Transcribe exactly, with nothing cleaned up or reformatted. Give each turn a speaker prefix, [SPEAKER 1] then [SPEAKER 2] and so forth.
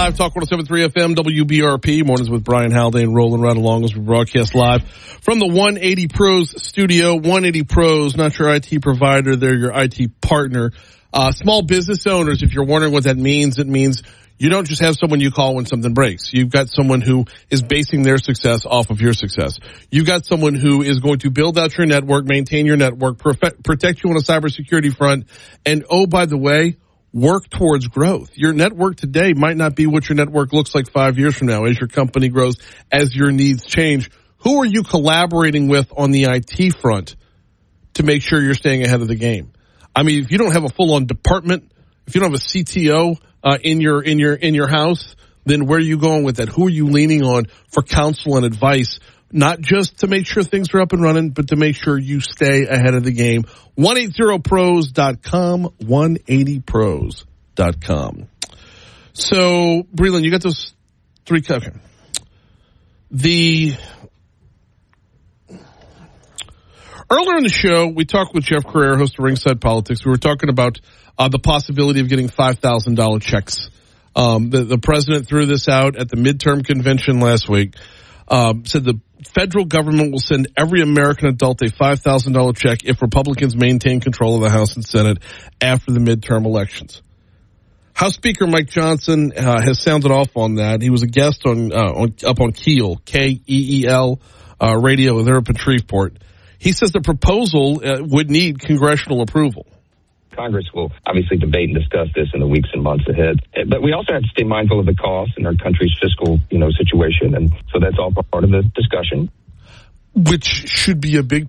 [SPEAKER 1] Live, Talk one oh seven point three F M, W B R P. Mornings with Brian Haldane rolling right along as we broadcast live from the one eighty Pros studio. one eighty Pros, not your I T provider, they're your I T partner. Uh, small business owners, if you're wondering what that means, it means you don't just have someone you call when something breaks. You've got someone who is basing their success off of your success. You've got someone who is going to build out your network, maintain your network, perfect, protect you on a cybersecurity front, and oh, by the way, work towards growth. Your network today might not be what your network looks like five years from now as your company grows, as your needs change. Who are you collaborating with on the I T front to make sure you're staying ahead of the game? I mean, if you don't have a full-on department, if you don't have a C T O uh, in your in your in your house, then where are you going with that? Who are you leaning on for counsel and advice? Not just to make sure things are up and running, but to make sure you stay ahead of the game. one eighty pros dot com, one eighty pros dot com. So, Breland, you got those three. Okay. The earlier in the show, we talked with Jeff Carrera, host of Ringside Politics. We were talking about uh, the possibility of getting five thousand dollars checks. Um, the, the president threw this out at the midterm convention last week. Um, said the federal government will send every American adult a five thousand dollars check if Republicans maintain control of the House and Senate after the midterm elections. House Speaker Mike Johnson uh, has sounded off on that. He was a guest on, uh, on up on Keel, K E E L uh, radio there up in Shreveport. He says the proposal uh, would need congressional approval.
[SPEAKER 2] Congress will obviously debate and discuss this in the weeks and months ahead. But we also have to stay mindful of the cost and our country's fiscal, you know, situation. And so that's all part of the discussion.
[SPEAKER 1] Which should be a big